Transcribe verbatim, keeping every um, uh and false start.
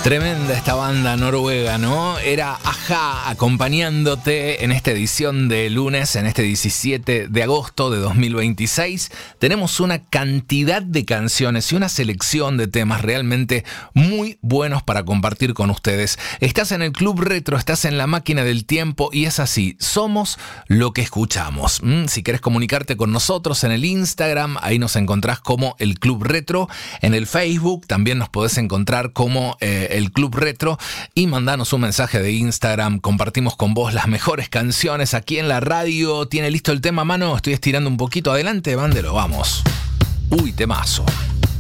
Tremenda esta banda noruega, ¿no? Era A-ha acompañándote en esta edición de lunes, en este diecisiete de agosto de dos mil veintiséis. Tenemos una cantidad de canciones y una selección de temas realmente muy buenos para compartir con ustedes. Estás en el Club Retro, estás en la máquina del tiempo y es así, somos lo que escuchamos. ¿Mm? Si querés comunicarte con nosotros en el Instagram, ahí nos encontrás como el Club Retro. En el Facebook también nos podés encontrar como eh, el Club Retro y mandanos un mensaje de Instagram. Compartimos con vos las mejores canciones aquí en la radio. ¿Tiene listo el tema, mano? Estoy estirando un poquito. Adelante, Bandero, vamos. Uy, temazo.